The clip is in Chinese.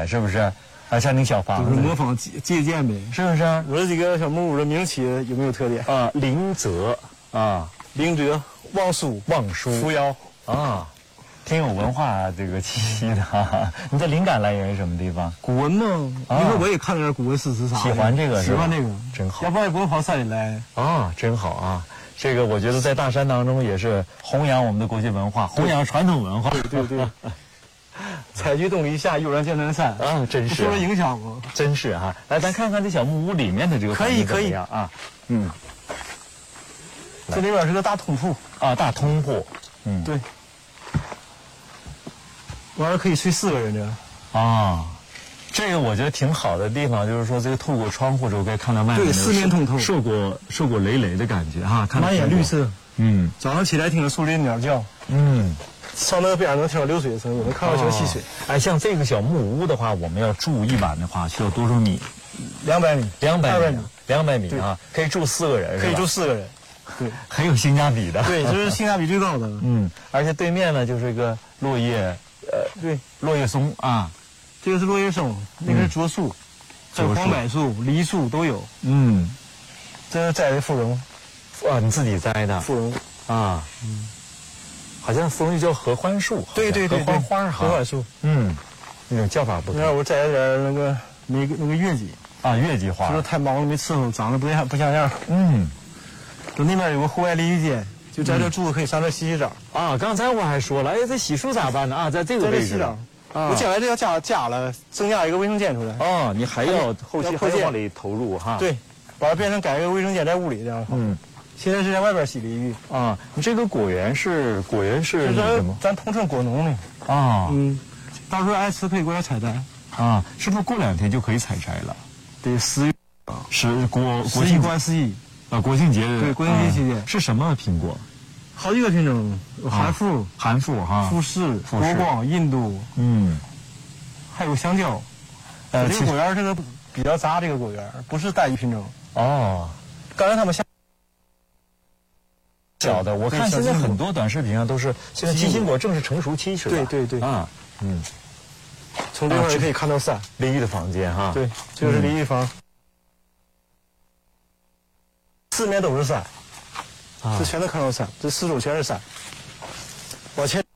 来，是不是？啊，像那小房子， 就是模仿借鉴呗， 是不是？ 我这几个小木屋的名起有没有特点？ 啊，林泽啊， 林泽、望舒、扶摇啊，挺有文化这个气息的哈。你的灵感来源于什么地方？ 古文嘛，一会儿我也看了点古文诗词啥的。 喜欢这个是吧？ 喜欢这个， 真好。 要不然也不用跑山里来啊，真好啊！这个我觉得在大山当中也是弘扬我们的国际文化，弘扬传统文化。 对。采菊东篱下，悠然见南山啊，真是受了影响吗？ 真是哈。来，咱看看这小木屋里面的这个可以啊。嗯， 这里边是个大通铺啊，大通铺。嗯， 对。完了可以睡4个人这。 啊，这个我觉得挺好的地方，就是说这个透过窗户之后可以看到外面， 对，四面通透， 受过累累的感觉哈，看满眼绿色。 嗯， 早上起来听着树林鸟叫。 嗯。 上那个边上能听到流水声，也能看到小溪水。 哎，像这个小木屋的话，我们要住一晚的话，需要多少米 ？200米。 200米啊，可以住4个人， 可以住4个人。对， 很有性价比的。 对，这是性价比最高的。 嗯，而且对面呢就是一个落叶， 对， 落叶松啊， 这个是落叶松，那个是柞树，还有黄柏树、梨树都有。 嗯， 这是栽的芙蓉。 啊，你自己栽的芙蓉啊？嗯。好像芙蓉叫合欢树， 对， 合欢花， 合欢树， 嗯，那种叫法不同。 那我摘了点那个月季啊，月季花， 就是太忙了没伺候，长得不像样。 嗯， 就那边有个户外淋浴间，就在这住可以上这洗澡。 啊，刚才我还说了，哎，这洗漱咋办呢？啊，在这个位置洗澡。我将来这要加了，增加一个卫生间出来。 哦，你还要后期还要往里投入哈？ 对，把它变成改一个卫生间在屋里这样。嗯。现在是在外边洗淋浴啊！你这个果园是什么？ 咱同村果农的啊。 嗯，到时候爱吃可以过来采摘啊。是不是过2天就可以采摘了？ 对，10月是国庆观4亿啊，国庆节对，国庆节期间是什么苹果？ 好几个品种，韩富哈， 富士、国光、印度， 嗯， 还有香蕉。这个果园这个比较杂，这个果园不是单一品种哦。 刚才他们小的，我看现在很多短视频上都是现在鸡心果正是成熟期是吧？ 对啊，嗯， 从这块也可以看到山， 淋浴的房间哈。 对，这个是淋浴房，4面都是山，这全都看到山，这4周全是山，往前。